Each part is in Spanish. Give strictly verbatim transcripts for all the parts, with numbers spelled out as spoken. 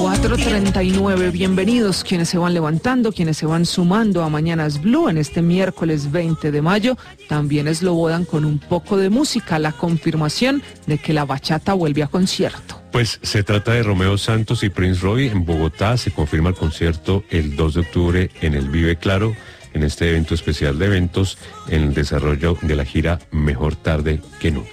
cuatro treinta y nueve, bienvenidos quienes se van levantando, quienes se van sumando a Mañanas Blue en este miércoles veinte de mayo. También eslobodan con un poco de música, la confirmación de que la bachata vuelve a concierto. Pues se trata de Romeo Santos y Prince Roy en Bogotá. Se confirma el concierto el dos de octubre en el Vive Claro, en este evento especial de eventos, en el desarrollo de la gira Mejor Tarde que Nunca.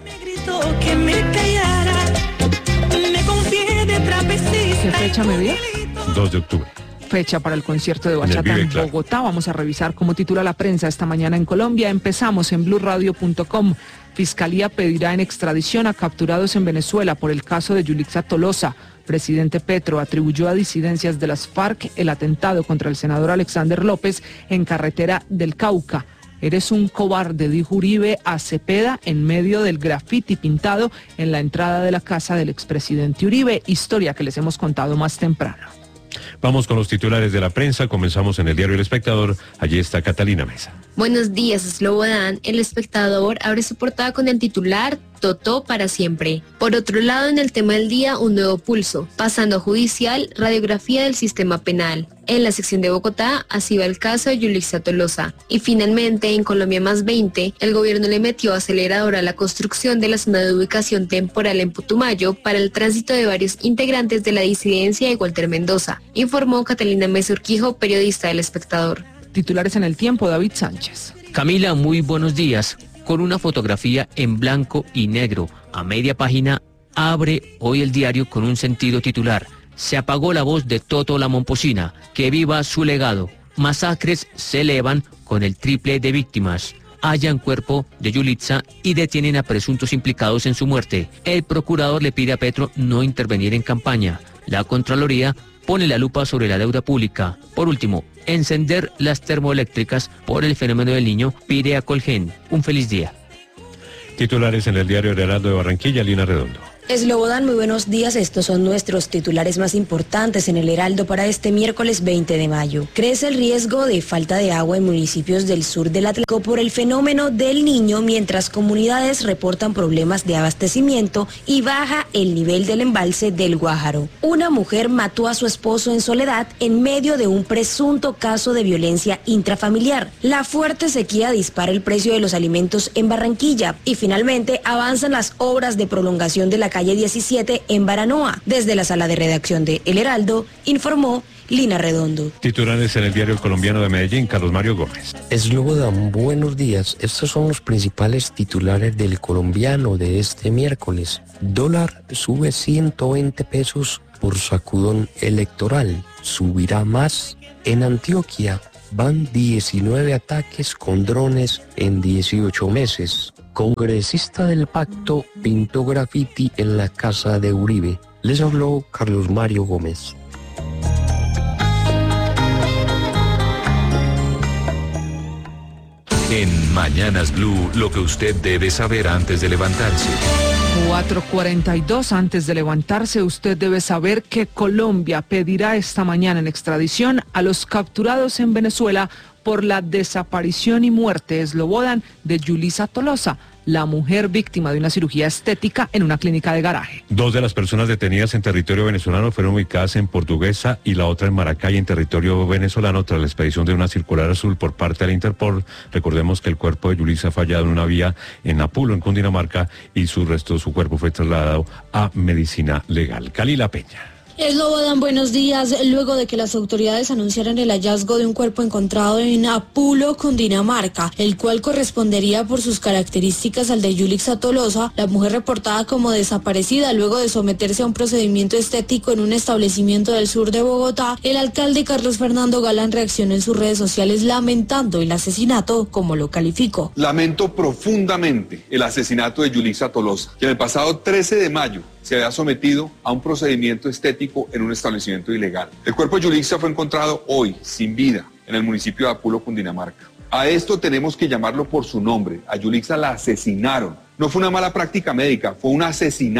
¿Qué fecha me dio? dos de octubre. Fecha para el concierto de bachata en, en Bogotá. Vamos a revisar cómo titula la prensa esta mañana en Colombia. Empezamos en blue radio punto com. Fiscalía pedirá en extradición a capturados en Venezuela por el caso de Yulitza Tolosa. Presidente Petro atribuyó a disidencias de las FARC el atentado contra el senador Alexander López en carretera del Cauca. Eres un cobarde, dijo Uribe a Cepeda en medio del grafiti pintado en la entrada de la casa del expresidente Uribe, historia que les hemos contado más temprano. Vamos con los titulares de la prensa, comenzamos en el diario El Espectador, allí está Catalina Mesa. Buenos días, Slobodan. El Espectador abre su portada con el titular Totó para siempre. Por otro lado, en el tema del día, un nuevo pulso. Pasando a judicial, radiografía del sistema penal. En la sección de Bogotá, así va el caso de Yulitza Tolosa. Y finalmente, en Colombia más veinte, el gobierno le metió acelerador a la construcción de la zona de ubicación temporal en Putumayo para el tránsito de varios integrantes de la disidencia de Walter Mendoza, informó Catalina Mesa Urquijo, periodista del Espectador. Titulares en el tiempo, David Sánchez. Camila, muy buenos días. Con una fotografía en blanco y negro, a media página, abre hoy el diario con un sentido titular. Se apagó la voz de Toto la Momposina, que viva su legado. Masacres se elevan con el triple de víctimas. Hallan cuerpo de Yulitza y detienen a presuntos implicados en su muerte. El procurador le pide a Petro no intervenir en campaña. La Contraloría pone la lupa sobre la deuda pública. Por último, encender las termoeléctricas por el fenómeno del Niño, pide a Colgen. Un feliz día. Titulares en el diario El Heraldo de Barranquilla, Lina Redondo. Slobodan, muy buenos días. Estos son nuestros titulares más importantes en el Heraldo para este miércoles veinte de mayo. Crece el riesgo de falta de agua en municipios del sur del Atlántico por el fenómeno del Niño, mientras comunidades reportan problemas de abastecimiento y baja el nivel del embalse del Guájaro. Una mujer mató a su esposo en Soledad en medio de un presunto caso de violencia intrafamiliar. La fuerte sequía dispara el precio de los alimentos en Barranquilla y finalmente avanzan las obras de prolongación de la calle diecisiete en Baranoa. Desde la sala de redacción de El Heraldo, informó Lina Redondo. Titulares en el diario El Colombiano de Medellín, Carlos Mario Gómez. Slobodan, buenos días. Estos son los principales titulares del Colombiano de este miércoles. Dólar sube ciento veinte pesos por sacudón electoral. ¿Subirá más? En Antioquia van diecinueve ataques con drones en dieciocho meses. Congresista del pacto pintó grafiti en la casa de Uribe. Les habló Carlos Mario Gómez. En Mañanas Blue, lo que usted debe saber antes de levantarse. cuatro cuarenta y dos, antes de levantarse, usted debe saber que Colombia pedirá esta mañana en extradición a los capturados en Venezuela por la desaparición y muerte, Slobodan, de Yulitza Tolosa, la mujer víctima de una cirugía estética en una clínica de garaje. Dos de las personas detenidas en territorio venezolano fueron ubicadas en Portuguesa y la otra en Maracay, en territorio venezolano, tras la expedición de una circular azul por parte de la Interpol. Recordemos que el cuerpo de Yulitza fue hallado en una vía en Apulo, en Cundinamarca, y su resto, su cuerpo fue trasladado a medicina legal. Calila Peña. Slobodan, buenos días. Luego de que las autoridades anunciaran el hallazgo de un cuerpo encontrado en Apulo, Cundinamarca, el cual correspondería por sus características al de Yulitza Tolosa, la mujer reportada como desaparecida luego de someterse a un procedimiento estético en un establecimiento del sur de Bogotá, el alcalde Carlos Fernando Galán reaccionó en sus redes sociales lamentando el asesinato, como lo calificó. Lamento profundamente el asesinato de Yulitza Tolosa, quien el pasado trece de mayo se había sometido a un procedimiento estético en un establecimiento ilegal. El cuerpo de Yulitza fue encontrado hoy, sin vida, en el municipio de Apulo, Cundinamarca. A esto tenemos que llamarlo por su nombre. A Yulitza la asesinaron. No fue una mala práctica médica, fue un asesinato.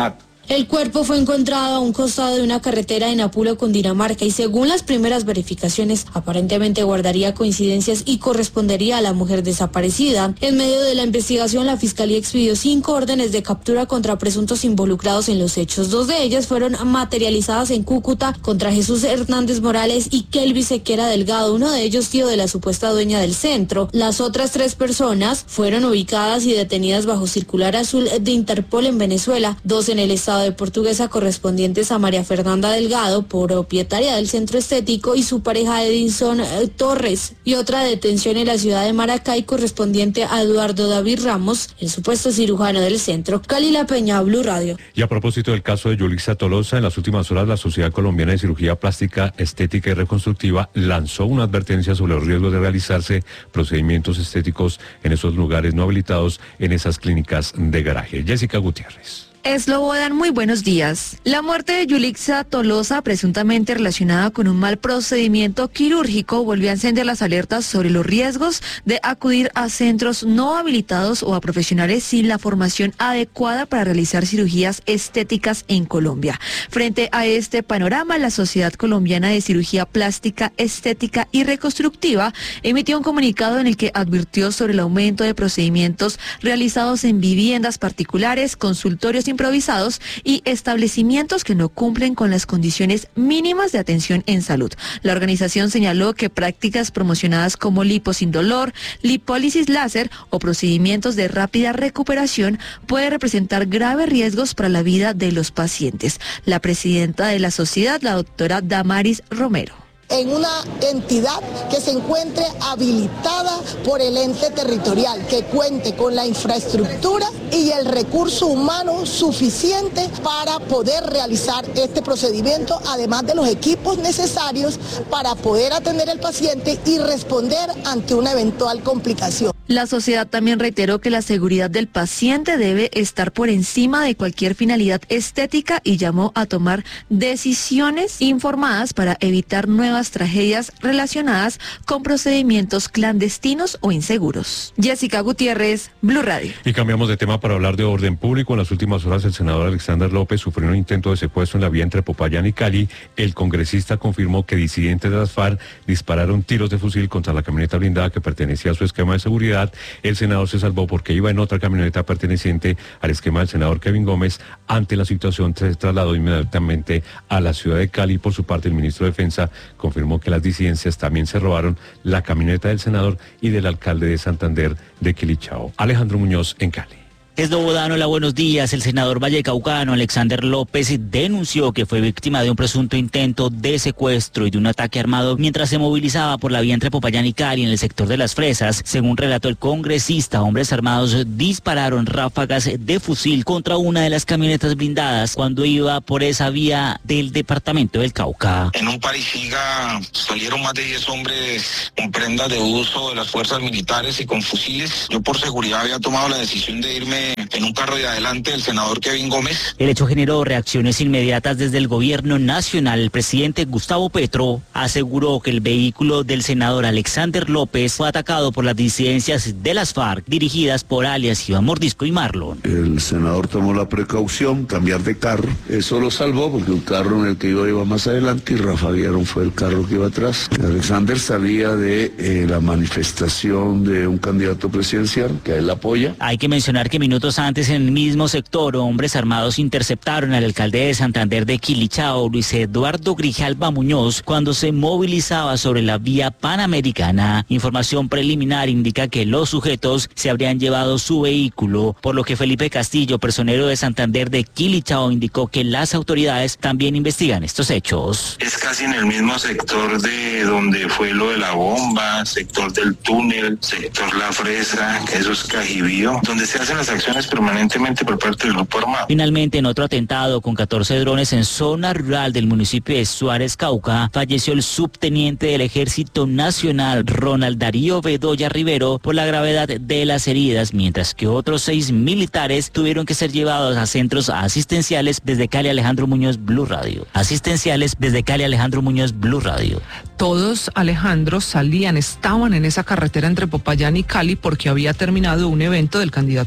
El cuerpo fue encontrado a un costado de una carretera en Apulo, Cundinamarca, y según las primeras verificaciones, aparentemente guardaría coincidencias y correspondería a la mujer desaparecida. En medio de la investigación, la Fiscalía expidió cinco órdenes de captura contra presuntos involucrados en los hechos. Dos de ellas fueron materializadas en Cúcuta contra Jesús Hernández Morales y Kelvis Sequera Delgado, uno de ellos tío de la supuesta dueña del centro. Las otras tres personas fueron ubicadas y detenidas bajo circular azul de Interpol en Venezuela, dos en el estado de Portuguesa correspondientes a María Fernanda Delgado, propietaria del centro estético, y su pareja Edinson eh, Torres, y otra detención en la ciudad de Maracay correspondiente a Eduardo David Ramos, el supuesto cirujano del centro. Cali La Peña, Blue Radio. Y a propósito del caso de Yulisa Tolosa, en las últimas horas la Sociedad Colombiana de Cirugía Plástica, Estética y Reconstructiva lanzó una advertencia sobre los riesgos de realizarse procedimientos estéticos en esos lugares no habilitados, en esas clínicas de garaje. Jessica Gutiérrez. Eslobodan, muy buenos días. La muerte de Yulisa Tolosa, presuntamente relacionada con un mal procedimiento quirúrgico, volvió a encender las alertas sobre los riesgos de acudir a centros no habilitados o a profesionales sin la formación adecuada para realizar cirugías estéticas en Colombia. Frente a este panorama, la Sociedad Colombiana de Cirugía Plástica, Estética y Reconstructiva emitió un comunicado en el que advirtió sobre el aumento de procedimientos realizados en viviendas particulares, consultorios improvisados y establecimientos que no cumplen con las condiciones mínimas de atención en salud. La organización señaló que prácticas promocionadas como lipo sin dolor, lipólisis láser o procedimientos de rápida recuperación puede representar graves riesgos para la vida de los pacientes. La presidenta de la sociedad, la doctora Damaris Romero. En una entidad que se encuentre habilitada por el ente territorial, que cuente con la infraestructura y el recurso humano suficiente para poder realizar este procedimiento, además de los equipos necesarios para poder atender al paciente y responder ante una eventual complicación. La sociedad también reiteró que la seguridad del paciente debe estar por encima de cualquier finalidad estética y llamó a tomar decisiones informadas para evitar nuevas tragedias relacionadas con procedimientos clandestinos o inseguros. Jessica Gutiérrez, Blue Radio. Y cambiamos de tema para hablar de orden público. En las últimas horas el senador Alexander López sufrió un intento de secuestro en la vía entre Popayán y Cali. El congresista confirmó que disidentes de las FARC dispararon tiros de fusil contra la camioneta blindada que pertenecía a su esquema de seguridad. El senador se salvó porque iba en otra camioneta perteneciente al esquema del senador Kevin Gómez. Ante la situación se trasladó inmediatamente a la ciudad de Cali. Por su parte, el ministro de Defensa confirmó que las disidencias también se robaron la camioneta del senador y del alcalde de Santander, de Quilichao. Alejandro Muñoz en Cali. Eslobodan, hola, buenos días. El senador vallecaucano Alexander López denunció que fue víctima de un presunto intento de secuestro y de un ataque armado mientras se movilizaba por la vía entre Popayán y Cali en el sector de Las Fresas. Según relató el congresista, hombres armados dispararon ráfagas de fusil contra una de las camionetas blindadas cuando iba por esa vía del departamento del Cauca. En un parisiga salieron más de diez hombres con prendas de uso de las fuerzas militares y con fusiles. Yo por seguridad había tomado la decisión de irme en un carro de adelante del senador Kevin Gómez. El hecho generó reacciones inmediatas desde el gobierno nacional. El presidente Gustavo Petro aseguró que el vehículo del senador Alexander López fue atacado por las disidencias de las FARC dirigidas por alias Iván Mordisco y Marlon. El senador tomó la precaución, cambiar de carro. Eso lo salvó porque el carro en el que iba iba más adelante y Rafa Vieron fue el carro que iba atrás. Alexander salía de eh, la manifestación de un candidato presidencial que a él apoya. Hay que mencionar que minutos antes en el mismo sector, hombres armados interceptaron al alcalde de Santander de Quilichao, Luis Eduardo Grijalva Muñoz, cuando se movilizaba sobre la vía panamericana. Información preliminar indica que los sujetos se habrían llevado su vehículo, por lo que Felipe Castillo, personero de Santander de Quilichao, indicó que las autoridades también investigan estos hechos. Es casi en el mismo sector de donde fue lo de la bomba, sector del túnel, sector La Fresa, eso es Cajibío, donde se hacen las acciones permanentemente por parte del grupo armado. Finalmente, en otro atentado con catorce drones en zona rural del municipio de Suárez, Cauca, falleció el subteniente del Ejército Nacional, Ronald Darío Bedoya Rivero, por la gravedad de las heridas, mientras que otros seis militares tuvieron que ser llevados a centros asistenciales. Desde Cali, Alejandro Muñoz, Blue Radio. Asistenciales desde Cali, Alejandro Muñoz, Blue Radio. Todos, Alejandro, salían, estaban en esa carretera entre Popayán y Cali porque había terminado un evento del candidato del Pacto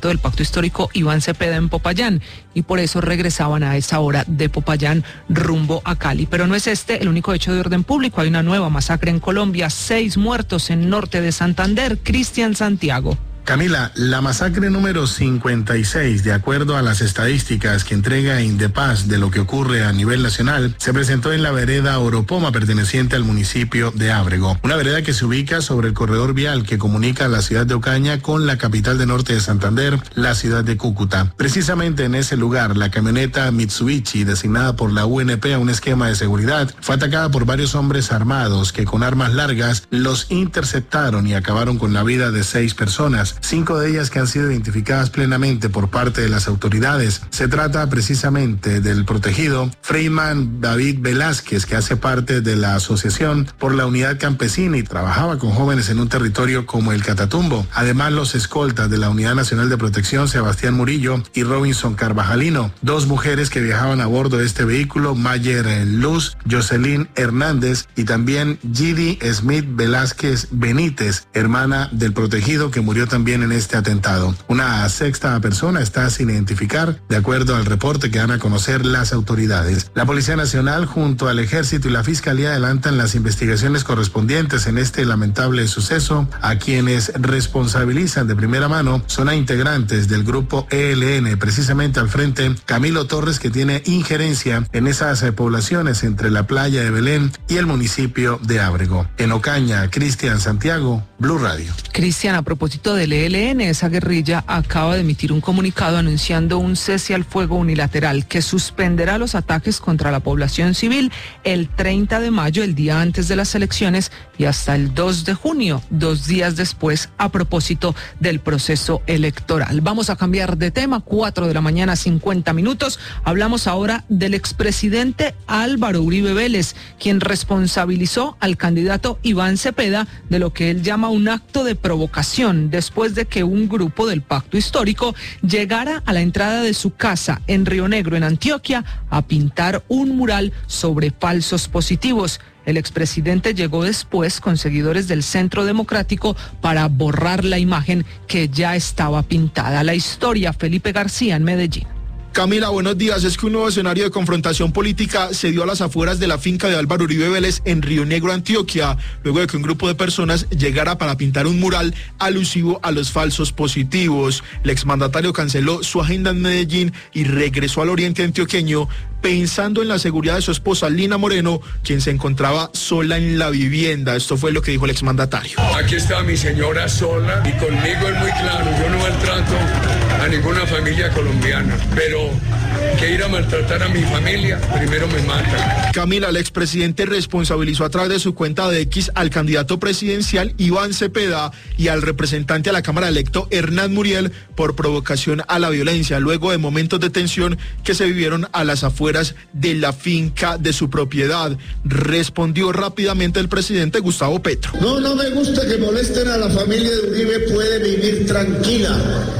pacto histórico Iván Cepeda en Popayán, y por eso regresaban a esa hora de Popayán rumbo a Cali. Pero no es este el único hecho de orden público. Hay una nueva masacre en Colombia, seis muertos en norte de Santander. Cristian Santiago. Camila, la masacre número cincuenta y seis, de acuerdo a las estadísticas que entrega Indepaz de lo que ocurre a nivel nacional, se presentó en la vereda Oropoma, perteneciente al municipio de Ábrego. Una vereda que se ubica sobre el corredor vial que comunica la ciudad de Ocaña con la capital de norte de Santander, la ciudad de Cúcuta. Precisamente en ese lugar, la camioneta Mitsubishi, designada por la U N P a un esquema de seguridad, fue atacada por varios hombres armados que con armas largas los interceptaron y acabaron con la vida de seis personas. Cinco de ellas que han sido identificadas plenamente por parte de las autoridades. Se trata precisamente del protegido Freeman David Velázquez, que hace parte de la Asociación por la Unidad Campesina y trabajaba con jóvenes en un territorio como el Catatumbo. Además, los escoltas de la Unidad Nacional de Protección, Sebastián Murillo y Robinson Carvajalino, dos mujeres que viajaban a bordo de este vehículo, Mayer Luz, Jocelyn Hernández y también Gidi Smith Velázquez Benítez, hermana del protegido que murió también en este atentado. Una sexta persona está sin identificar, de acuerdo al reporte que dan a conocer las autoridades. La Policía Nacional, junto al Ejército y la Fiscalía, adelantan las investigaciones correspondientes en este lamentable suceso. A quienes responsabilizan de primera mano son a integrantes del grupo E L N, precisamente al frente Camilo Torres, que tiene injerencia en esas eh, poblaciones entre la playa de Belén y el municipio de Ábrego. En Ocaña, Cristian Santiago, Blue Radio. Cristian, a propósito del E L N, esa guerrilla acaba de emitir un comunicado anunciando un cese al fuego unilateral que suspenderá los ataques contra la población civil el treinta de mayo, el día antes de las elecciones, y hasta el dos de junio, dos días después, a propósito del proceso electoral. Vamos a cambiar de tema, cuatro de la mañana, cincuenta minutos. Hablamos ahora del expresidente Álvaro Uribe Vélez, quien responsabilizó al candidato Iván Cepeda de lo que él llama un acto de provocación, después de que un grupo del pacto histórico llegara a la entrada de su casa en Río Negro, en Antioquia, a pintar un mural sobre falsos positivos. El expresidente llegó después con seguidores del Centro Democrático para borrar la imagen que ya estaba pintada. La historia, Felipe García en Medellín. Camila, buenos días. Es que un nuevo escenario de confrontación política se dio a las afueras de la finca de Álvaro Uribe Vélez en Río Negro, Antioquia, luego de que un grupo de personas llegara para pintar un mural alusivo a los falsos positivos. El exmandatario canceló su agenda en Medellín y regresó al oriente antioqueño, pensando en la seguridad de su esposa Lina Moreno, quien se encontraba sola en la vivienda. Esto fue lo que dijo el exmandatario. Aquí está mi señora sola y conmigo es muy claro, yo no maltrato a ninguna familia colombiana, pero que ir a maltratar a mi familia, primero me matan. Camila, el expresidente responsabilizó a través de su cuenta de X al candidato presidencial Iván Cepeda y al representante a la Cámara electo Hernán Muriel por provocación a la violencia, luego de momentos de tensión que se vivieron a las afueras de la finca de su propiedad. Respondió rápidamente el presidente Gustavo Petro. No, no me gusta que molesten a la familia de Uribe, puede vivir tranquila.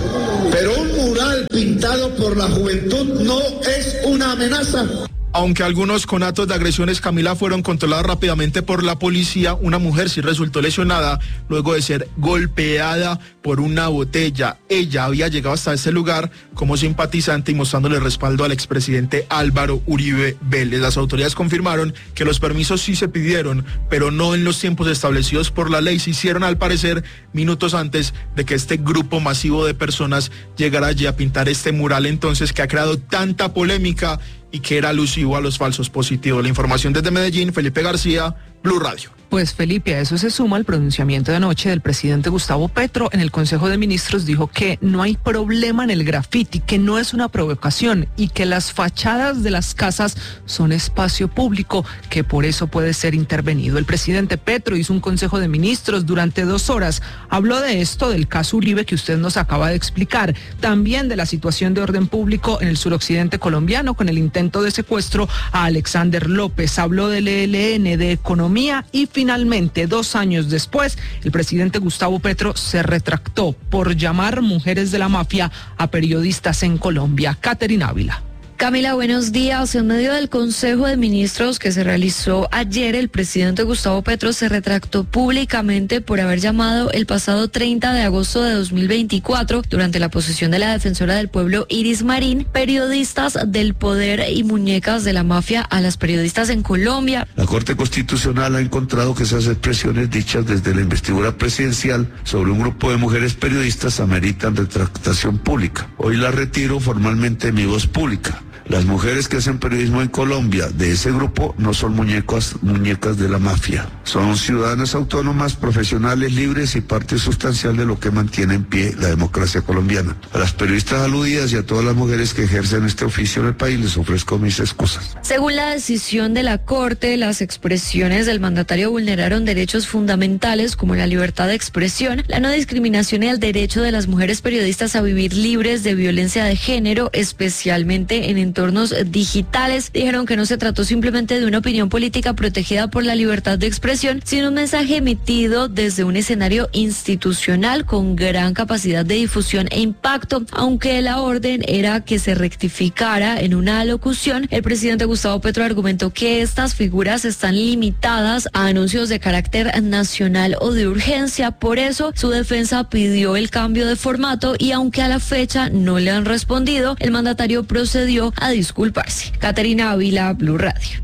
Pero un mural pintado por la juventud no es una amenaza. Aunque algunos conatos de agresiones, Camila, fueron controlados rápidamente por la policía, una mujer sí resultó lesionada luego de ser golpeada por una botella. Ella había llegado hasta ese lugar como simpatizante y mostrándole respaldo al expresidente Álvaro Uribe Vélez. Las autoridades confirmaron que los permisos sí se pidieron, pero no en los tiempos establecidos por la ley. Se hicieron, al parecer, minutos antes de que este grupo masivo de personas llegara allí a pintar este mural, entonces, que ha creado tanta polémica y que era alusivo a los falsos positivos. La información desde Medellín, Felipe García, Blue Radio. Pues Felipe, a eso se suma el pronunciamiento de anoche del presidente Gustavo Petro. En el Consejo de Ministros dijo que no hay problema en el grafiti, que no es una provocación y que las fachadas de las casas son espacio público, que por eso puede ser intervenido. El presidente Petro hizo un Consejo de Ministros durante dos horas. Habló de esto, del caso Uribe que usted nos acaba de explicar, también de la situación de orden público en el suroccidente colombiano con el intento de secuestro a Alexander López. Habló del E L N, de economía y finalmente, dos años después, el presidente Gustavo Petro se retractó por llamar mujeres de la mafia a periodistas en Colombia. Caterina Ávila. Camila, buenos días. En medio del Consejo de Ministros que se realizó ayer, el presidente Gustavo Petro se retractó públicamente por haber llamado el pasado treinta de agosto de dos mil veinticuatro, durante la posesión de la defensora del pueblo Iris Marín, periodistas del poder y muñecas de la mafia a las periodistas en Colombia. La Corte Constitucional ha encontrado que esas expresiones dichas desde la investidura presidencial sobre un grupo de mujeres periodistas ameritan retractación pública. Hoy la retiro formalmente de mi voz pública. Las mujeres que hacen periodismo en Colombia de ese grupo no son muñecas, muñecas de la mafia. Son ciudadanas autónomas, profesionales, libres y parte sustancial de lo que mantiene en pie la democracia colombiana. A las periodistas aludidas y a todas las mujeres que ejercen este oficio en el país les ofrezco mis excusas. Según la decisión de la Corte, las expresiones del mandatario vulneraron derechos fundamentales como la libertad de expresión, la no discriminación y el derecho de las mujeres periodistas a vivir libres de violencia de género, especialmente en entornos digitales. Dijeron que no se trató simplemente de una opinión política protegida por la libertad de expresión, sino un mensaje emitido desde un escenario institucional con gran capacidad de difusión e impacto. Aunque la orden era que se rectificara en una alocución, el presidente Gustavo Petro argumentó que estas figuras están limitadas a anuncios de carácter nacional o de urgencia. Por eso, su defensa pidió el cambio de formato y aunque a la fecha no le han respondido, el mandatario procedió a disculparse. Caterina Ávila, Blue Radio.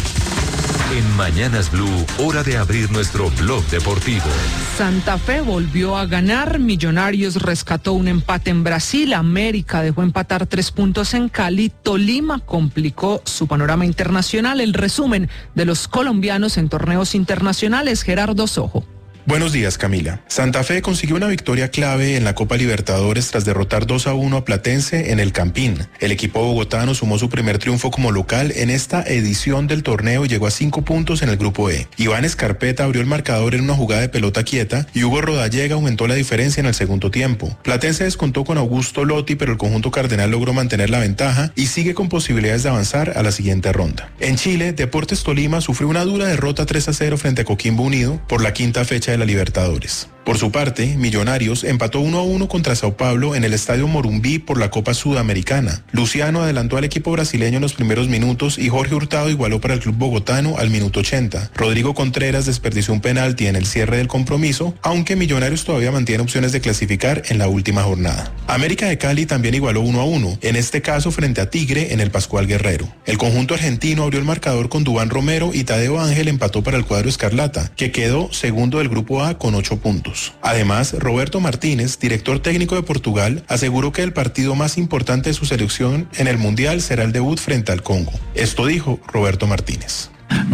En Mañanas Blue, hora de abrir nuestro blog deportivo. Santa Fe volvió a ganar, Millonarios rescató un empate en Brasil, América dejó empatar tres puntos en Cali, Tolima complicó su panorama internacional. El resumen de los colombianos en torneos internacionales, Gerardo Sojo. Buenos días, Camila. Santa Fe consiguió una victoria clave en la Copa Libertadores tras derrotar dos a uno a Platense en el Campín. El equipo bogotano sumó su primer triunfo como local en esta edición del torneo y llegó a cinco puntos en el grupo E. Iván Escarpeta abrió el marcador en una jugada de pelota quieta y Hugo Rodallega aumentó la diferencia en el segundo tiempo. Platense descontó con Augusto Lotti, pero el conjunto cardenal logró mantener la ventaja y sigue con posibilidades de avanzar a la siguiente ronda. En Chile, Deportes Tolima sufrió una dura derrota tres a cero frente a Coquimbo Unido por la quinta fecha de la Libertadores. Por su parte, Millonarios empató uno a uno contra Sao Paulo en el Estadio Morumbí por la Copa Sudamericana. Luciano adelantó al equipo brasileño en los primeros minutos y Jorge Hurtado igualó para el club bogotano al minuto ochenta. Rodrigo Contreras desperdició un penalti en el cierre del compromiso, aunque Millonarios todavía mantiene opciones de clasificar en la última jornada. América de Cali también igualó uno a uno, en este caso frente a Tigre en el Pascual Guerrero. El conjunto argentino abrió el marcador con Duván Romero y Tadeo Ángel empató para el cuadro escarlata, que quedó segundo del grupo A con ocho puntos. Además, Roberto Martínez, director técnico de Portugal, aseguró que el partido más importante de su selección en el Mundial será el debut frente al Congo. Esto dijo Roberto Martínez.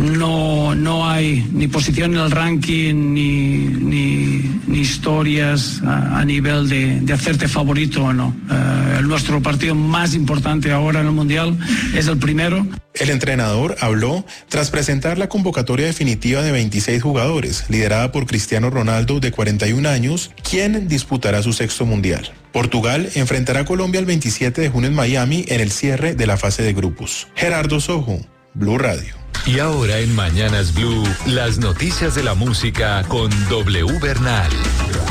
No, no hay ni posición en el ranking ni, ni, ni historias a, a nivel de, de hacerte favorito o no. Uh, el nuestro partido más importante ahora en el Mundial es el primero. El entrenador habló tras presentar la convocatoria definitiva de veintiséis jugadores, liderada por Cristiano Ronaldo, de cuarenta y un años, quien disputará su sexto Mundial. Portugal enfrentará a Colombia el veintisiete de junio en Miami en el cierre de la fase de grupos. Gerardo Sojo, Blue Radio. Y ahora en Mañanas Blue, las noticias de la música con W Bernal.